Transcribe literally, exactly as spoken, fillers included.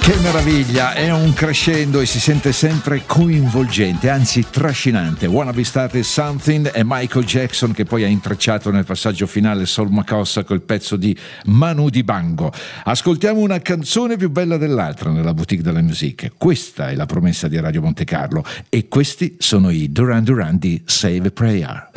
Che meraviglia, è un crescendo e si sente sempre coinvolgente, anzi trascinante. Wanna Be Started Something e Michael Jackson che poi ha intrecciato nel passaggio finale Saul Makossa col pezzo di Manu Dibango. Ascoltiamo una canzone più bella dell'altra nella boutique della musique. Questa è la promessa di Radio Monte Carlo e questi sono i Duran Duran di Save a Prayer.